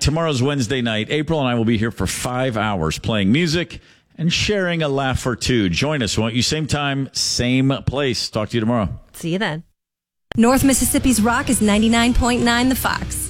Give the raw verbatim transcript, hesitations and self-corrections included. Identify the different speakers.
Speaker 1: Tomorrow's Wednesday night. April and I will be here for five hours playing music and sharing a laugh or two. Join us, won't you? Same time, same place. Talk to you tomorrow.
Speaker 2: See you then. North Mississippi's Rock is ninety-nine point nine The Fox.